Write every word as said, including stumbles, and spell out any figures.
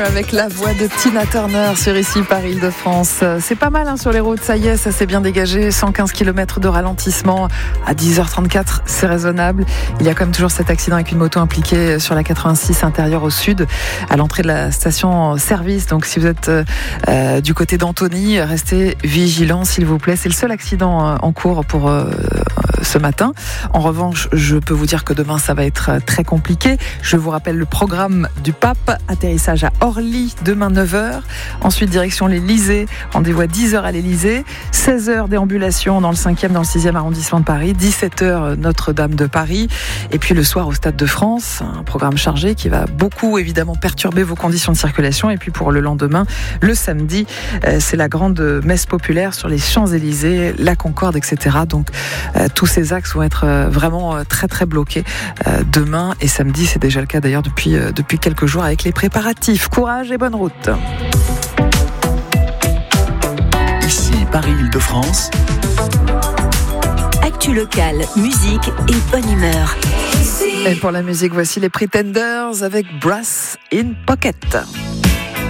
Avec la voix de Tina Turner sur ici Paris-Île-de-France. C'est pas mal hein, sur les routes, ça y est, ça s'est bien dégagé. cent quinze kilomètres de ralentissement à dix heures trente-quatre, c'est raisonnable. Il y a quand même toujours cet accident avec une moto impliquée sur la quatre-vingt-six intérieure au sud, à l'entrée de la station service. Donc si vous êtes euh, du côté d'Antony, restez vigilants s'il vous plaît. C'est le seul accident euh, en cours pour euh, ce matin. En revanche, je peux vous dire que demain ça va être très compliqué. Je vous rappelle le programme du Pape, atterrissage à Orly, demain neuf heures. Ensuite, direction l'Élysée. Rendez-vous à dix heures à l'Élysée. seize heures, déambulation dans le cinquième, dans le sixième arrondissement de Paris. dix-sept heures, Notre-Dame de Paris. Et puis le soir au Stade de France. Un programme chargé qui va beaucoup, évidemment, perturber vos conditions de circulation. Et puis pour le lendemain, le samedi, c'est la grande messe populaire sur les Champs-Élysées, la Concorde, et cetera. Donc, tous ces axes vont être vraiment très, très bloqués demain et samedi. C'est déjà le cas d'ailleurs depuis, depuis quelques jours avec les préparatifs. Courage et bonne route. Ici Paris-Île-de-France. Actu locale, musique et bonne humeur. Et pour la musique, voici les Pretenders avec Brass in Pocket.